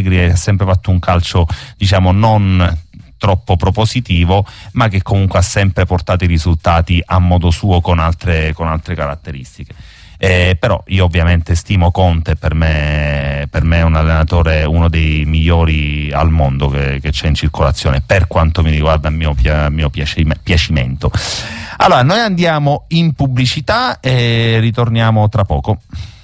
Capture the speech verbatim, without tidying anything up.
Allegri ha sempre fatto un calcio, diciamo, non troppo propositivo, ma che comunque ha sempre portato i risultati a modo suo, con altre, con altre caratteristiche. Eh, però io ovviamente stimo Conte, per me, per me è un allenatore, uno dei migliori al mondo che, che c'è in circolazione, per quanto mi riguarda, a mio, a mio piacimento. Allora, noi andiamo in pubblicità e ritorniamo tra poco.